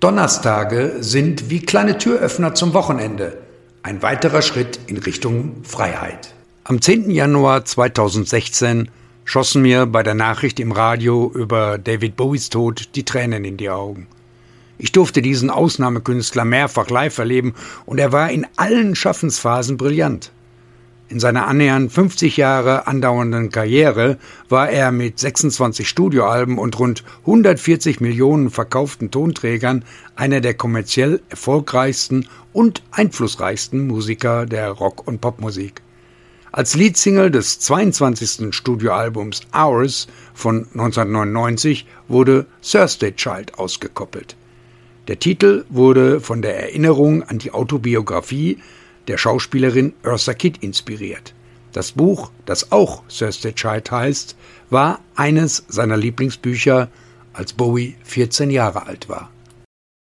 Donnerstage sind wie kleine Türöffner zum Wochenende. Ein weiterer Schritt in Richtung Freiheit. Am 10. Januar 2016 schossen mir bei der Nachricht im Radio über David Bowies Tod die Tränen in die Augen. Ich durfte diesen Ausnahmekünstler mehrfach live erleben und er war in allen Schaffensphasen brillant. In seiner annähernd 50 Jahre andauernden Karriere war er mit 26 Studioalben und rund 140 Millionen verkauften Tonträgern einer der kommerziell erfolgreichsten und einflussreichsten Musiker der Rock- und Popmusik. Als Leadsingle des 22. Studioalbums Hours von 1999 wurde Thursday Child ausgekoppelt. Der Titel wurde von der Erinnerung an die Autobiografie der Schauspielerin Eartha Kitt inspiriert. Das Buch, das auch Thursday Child heißt, war eines seiner Lieblingsbücher, als Bowie 14 Jahre alt war.